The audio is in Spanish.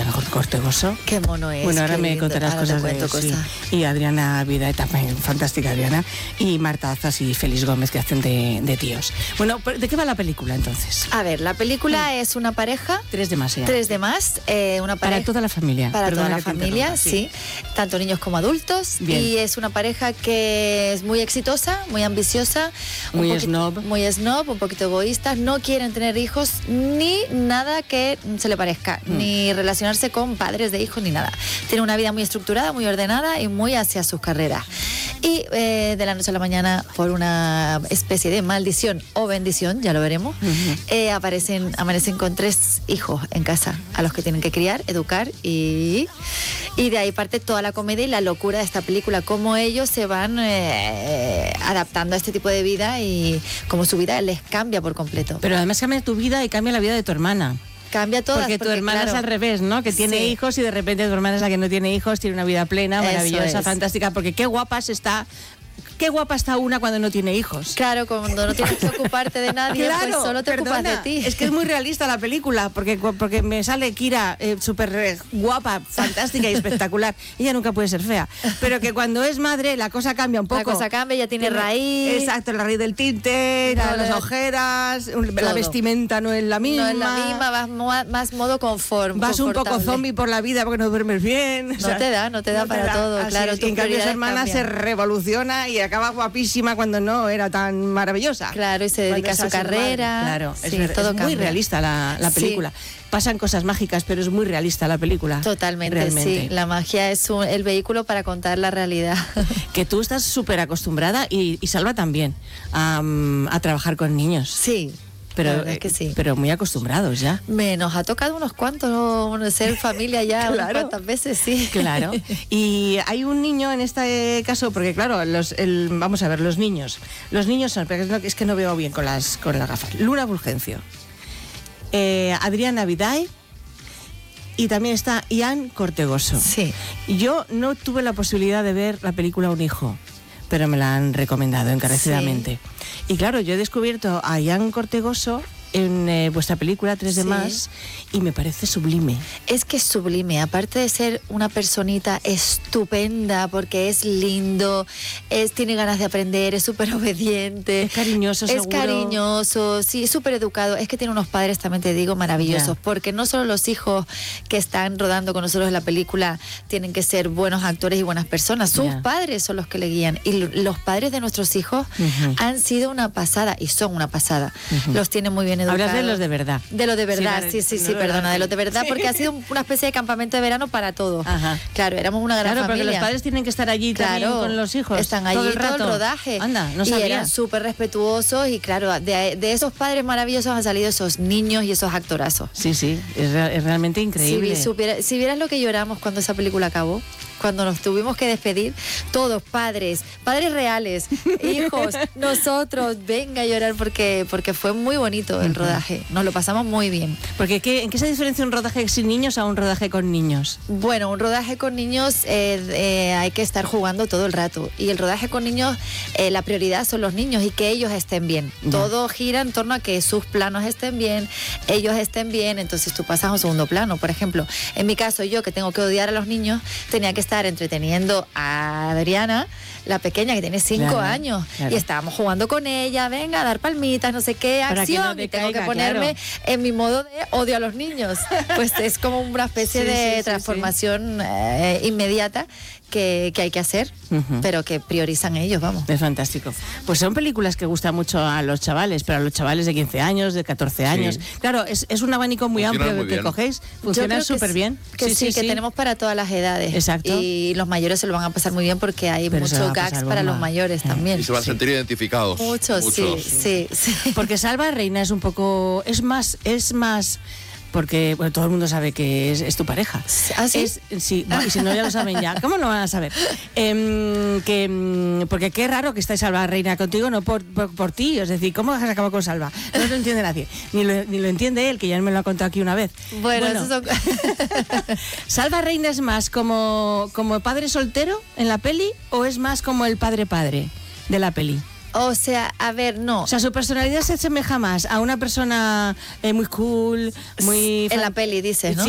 Cortegoso. Qué mono es. Bueno, ahora me contarás cosas de cosas. sí. Y Adriana Vida, también fantástica Adriana, y Marta Azas y Félix Gómez, que hacen de tíos. Bueno, ¿de qué va la película entonces? A ver, la película es una pareja. 3 de más, una pareja. Para toda la familia. Para toda la familia, sí. Tanto niños como adultos. Bien. Y es una pareja que es muy exitosa, muy ambiciosa. Muy snob. Muy snob, un poquito egoísta. No quieren tener hijos ni nada que se le parezca. Ni relacionarse con padres de hijos ni nada. Tienen una vida muy estructurada, muy ordenada y muy hacia sus carreras. Y de la noche a la mañana, por una especie de maldición o bendición, ya lo veremos, amanecen con 3 hijos en casa, a los que tienen que criar, educar y de ahí parte toda la comedia y la locura de esta película, cómo ellos se van adaptando a este tipo de vida y cómo su vida les cambia por completo. Pero además cambia tu vida y cambia la vida de tu hermana. Cambia todas. Porque tu hermana claro, es al revés, ¿no? Que tiene hijos y de repente tu hermana es la que no tiene hijos, tiene una vida plena, maravillosa, fantástica, porque qué guapa está una cuando no tiene hijos. Claro, cuando no tienes que ocuparte de nadie, pues solo te ocupas de ti. Es que es muy realista la película, porque me sale Kira súper guapa, fantástica y espectacular. Ella nunca puede ser fea, pero que cuando es madre la cosa cambia un poco. La cosa cambia, ya tiene raíz. Exacto, la raíz del tinte, las ojeras, la vestimenta no es la misma. No es la misma, vas más modo confort. Vas un poco zombie por la vida porque no duermes bien. No te da para todo, claro. En cambio, su hermana se revoluciona y acaba guapísima cuando no era tan maravillosa. Claro, y se dedica a su carrera. Claro, sí, es muy realista la película. Sí. Pasan cosas mágicas, pero es muy realista la película. Totalmente, realmente. Sí. La magia es el vehículo para contar la realidad. Que tú estás súper acostumbrada y Salva también a trabajar con niños. Sí. Pero, es que sí. Pero muy acostumbrados ya. Nos ha tocado unos cuantos, ser familia ya unas cuantas veces, sí. Claro. Y hay un niño en este caso, porque claro, vamos a ver, los niños son, es que no veo bien con las gafas. Luna Fulgencio, Adriana Viday y también está Ian Cortegoso. Sí. Yo no tuve la posibilidad de ver la película Un hijo, pero me la han recomendado encarecidamente. Sí. Y claro, yo he descubierto a Ian Cortegoso en vuestra película 3 de más y me parece sublime. Es que es sublime, aparte de ser una personita estupenda porque es lindo, tiene ganas de aprender, es súper obediente, es cariñoso, seguro. Es cariñoso, sí, es súper educado. Es que tiene unos padres, también te digo, maravillosos, porque no solo los hijos que están rodando con nosotros en la película tienen que ser buenos actores y buenas personas, sus padres son los que le guían, y los padres de nuestros hijos han sido una pasada y son una pasada. Los tienen muy bien educados. Hablas de los de verdad. De los de verdad, sí, perdona, de los de verdad, porque ha sido una especie de campamento de verano para todos. Claro, éramos una gran familia. Porque los padres tienen que estar allí también con los hijos. Están allí todo el rodaje. Anda, no sabía. Y eran súper respetuosos y claro, de esos padres maravillosos han salido esos niños y esos actorazos. Sí, es realmente increíble. Si vieras lo que lloramos cuando esa película acabó, cuando nos tuvimos que despedir, todos, padres reales, hijos, nosotros, venga a llorar porque fue muy bonito el rodaje, nos lo pasamos muy bien. Porque ¿en qué se diferencia un rodaje sin niños a un rodaje con niños? Bueno, un rodaje con niños hay que estar jugando todo el rato, y el rodaje con niños, la prioridad son los niños y que ellos estén bien. Todo gira en torno a que sus planos estén bien, ellos estén bien, entonces tú pasas a un segundo plano. Por ejemplo, en mi caso, yo que tengo que odiar a los niños, tenía que estar entreteniendo a Adriana, la pequeña que tiene 5 años, y estábamos jugando con ella, venga a dar palmitas, no sé qué, acción, y tengo que ponerme en mi modo de odio a los niños. Pues es como una especie de transformación inmediata que hay que hacer, pero que priorizan ellos, vamos. Es fantástico. Pues son películas que gustan mucho a los chavales, pero a los chavales de 15 años, de 14 años. Claro, es un abanico muy amplio que cogéis. Funciona súper bien. Que tenemos para todas las edades. Exacto. Y los mayores se lo van a pasar muy bien porque hay muchos gags para los mayores también. Y se van a sentir identificados. Muchos. Sí. Porque Salva Reina es un poco... Es más... Porque todo el mundo sabe que es tu pareja. ¿Ah, sí? Sí, bueno, y si no ya lo saben ya. ¿Cómo no van a saber? Porque qué raro que esté Salva Reina contigo, no por ti. Es decir, ¿cómo has acabado con Salva? No lo entiende nadie. Ni lo entiende él, que ya me lo ha contado aquí una vez. Bueno. Eso son... ¿Salva Reina es más como padre soltero en la peli o es más como el padre de la peli? O sea, a ver, no. O sea, su personalidad se asemeja más a una persona muy cool, muy... En la peli, dices, ¿no?